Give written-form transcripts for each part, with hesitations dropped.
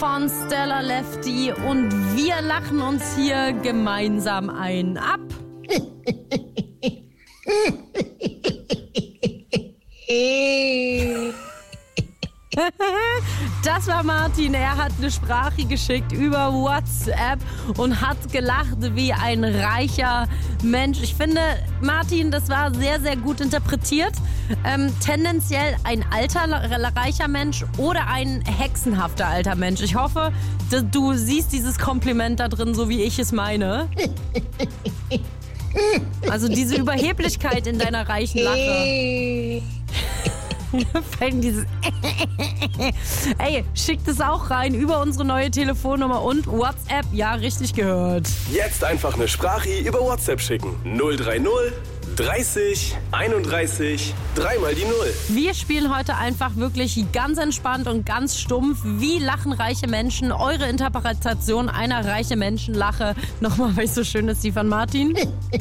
von Stella Lefty und wir lachen uns hier gemeinsam ein ab. Das war Martin, er hat eine Sprache geschickt über WhatsApp und hat gelacht wie ein reicher Mensch. Ich finde, Martin, das war sehr, sehr gut interpretiert. Tendenziell ein alter, reicher Mensch oder ein hexenhafter alter Mensch. Ich hoffe, du siehst dieses Kompliment da drin, so wie ich es meine. Also diese Überheblichkeit in deiner reichen Lache. Dieses Ey, schickt es auch rein über unsere neue Telefonnummer und WhatsApp. Ja, richtig gehört. Jetzt einfach eine Sprache über WhatsApp schicken. 030 30 31 3 mal die 0. Wir spielen heute einfach wirklich ganz entspannt und ganz stumpf. Wie lachen reiche Menschen? Eure Interpretation einer reichen Menschenlache. Nochmal, weil es so schön ist, die von Martin.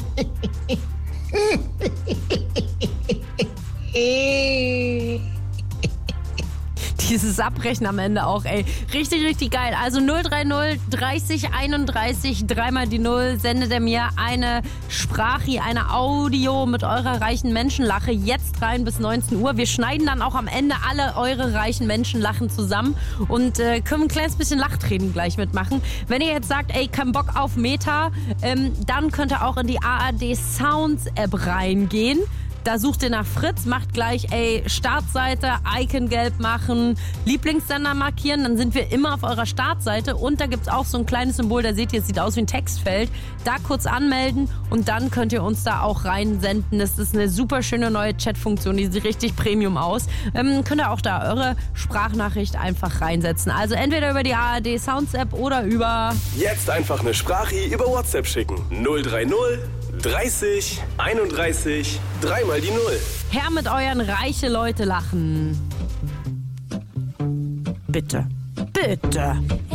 Dieses Abbrechen am Ende auch, ey. Richtig, richtig geil. Also 030 30 31 3 mal die 0. Sendet er mir eine Sprache, eine Audio mit eurer reichen Menschenlache jetzt rein bis 19 Uhr. Wir schneiden dann auch am Ende alle eure reichen Menschenlachen zusammen und können ein kleines bisschen Lachtränen gleich mitmachen. Wenn ihr jetzt sagt, ey, kein Bock auf Meta, dann könnt ihr auch in die ARD Sounds App reingehen. Da sucht ihr nach Fritz, macht gleich, Startseite, Icon gelb machen, Lieblingssender markieren, dann sind wir immer auf eurer Startseite und da gibt's auch so ein kleines Symbol, da seht ihr, es sieht aus wie ein Textfeld. Da kurz anmelden und dann könnt ihr uns da auch reinsenden. Das ist eine super schöne neue Chatfunktion, die sieht richtig Premium aus. Könnt ihr auch da eure Sprachnachricht einfach reinsetzen. Also entweder über die ARD Sounds App oder über... Jetzt einfach eine Sprache über WhatsApp schicken. 030 30 31 3 mal die 0. Her mit euren reiche Leute lachen. Bitte. Bitte.